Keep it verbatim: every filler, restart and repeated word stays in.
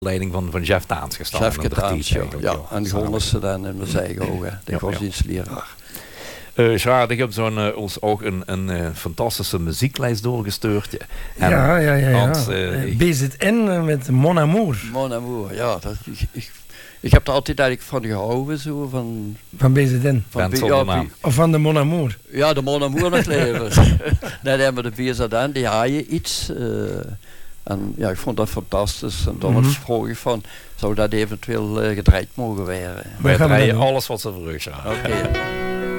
leiding van, van Jeff Taans gestaan. Jeff Taans, ja. ja. En die honden ze dan in mijn zijgehouden. De ja, godsdienstleraar. Uh, Gerard, ik heb zo'n, uh, ons ook een, een uh, fantastische muzieklijst doorgestuurd. En, ja, ja, ja. ja. Want, uh, B Z N met Mon Amour. Mon Amour, ja. Dat, ik, ik, ik heb er altijd eigenlijk van gehouden. Zo, van, van B Z N? Van B, ja, of van de Mon Amour? Ja, de Mon Amour nog leven. Nee, dan hebben we de B Z N, die had je iets. Uh, en ja, ik vond dat fantastisch. En dan mm-hmm. vroeg ik van, zou dat eventueel uh, gedraaid mogen worden? Wij draaien alles wat ze vroeg zijn. Oké. Okay.